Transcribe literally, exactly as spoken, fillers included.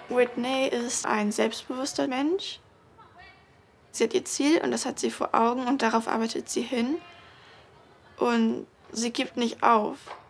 Whitney ist ein selbstbewusster Mensch. Sie hat ihr Ziel und das hat sie vor Augen und darauf arbeitet sie hin. Und sie gibt nicht auf.